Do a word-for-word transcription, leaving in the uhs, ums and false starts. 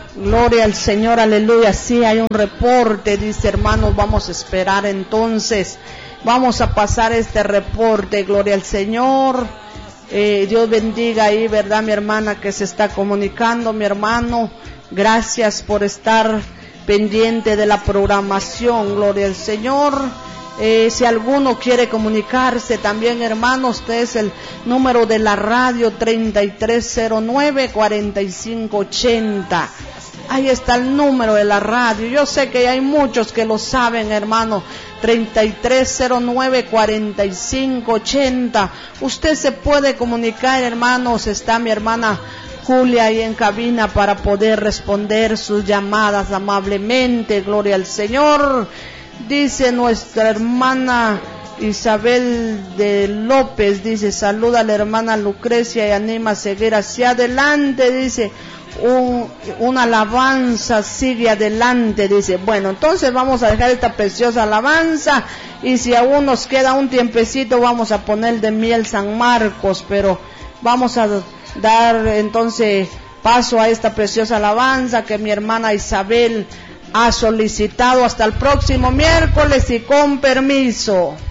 Gloria al Señor, aleluya. Sí, hay un reporte, dice hermanos, vamos a esperar entonces. Vamos a pasar este reporte, gloria al Señor. Eh, Dios bendiga ahí, ¿verdad? Mi hermana que se está comunicando, mi hermano. Gracias por estar pendiente de la programación, gloria al Señor. Eh, si alguno quiere comunicarse también, hermanos, este es el número de la radio treinta y tres cero nueve, cuarenta y cinco ochenta. Ahí está el número de la radio. Yo sé que hay muchos que lo saben, hermano. treinta y tres cero nueve, cuarenta y cinco ochenta. Usted se puede comunicar, hermanos. Está mi hermana Julia ahí en cabina para poder responder sus llamadas amablemente. Gloria al Señor. Dice nuestra hermana Isabel de López, dice, saluda a la hermana Lucrecia y anima a seguir hacia adelante, dice, un, una alabanza sigue adelante, dice. Bueno, entonces vamos a dejar esta preciosa alabanza y si aún nos queda un tiempecito vamos a poner de Miel San Marcos, pero vamos a dar entonces paso a esta preciosa alabanza que mi hermana Isabel ha solicitado. Hasta el próximo miércoles y con permiso.